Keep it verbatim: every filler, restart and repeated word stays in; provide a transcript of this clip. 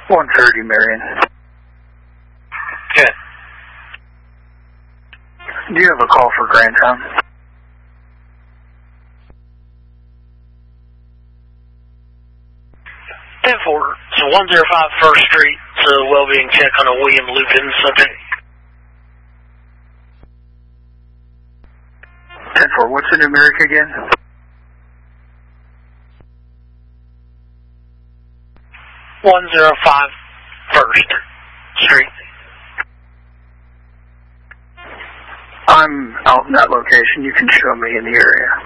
one thirty, Marion. Good. Do you have a call for Grandtown? ten four, so one oh five First Street, it's a well-being check on a William Lupin subject. ten four, what's the numeric again? one oh five First Street. I'm out in that location. You can show me in the area.